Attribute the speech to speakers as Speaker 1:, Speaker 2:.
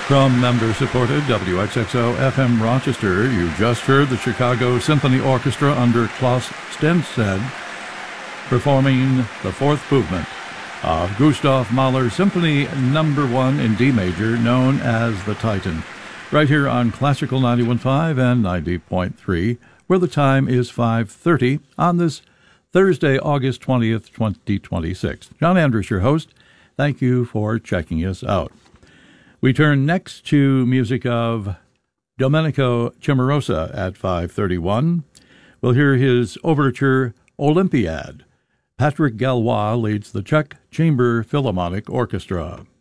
Speaker 1: From member-supported WXXO FM Rochester, you just heard the Chicago Symphony Orchestra under Klaus Stensted performing the fourth movement of Gustav Mahler's Symphony No. 1 in D major, known as the Titan, right here on Classical 91.5 and 90.3, where the time is 5:30 on this Thursday, August 20th, 2026. John Andrus, your host. Thank you for checking us out. We turn next to music of Domenico Cimarosa at 5:31. We'll hear his overture, Olympiad. Patrick Gallois leads the Czech Chamber Philharmonic Orchestra.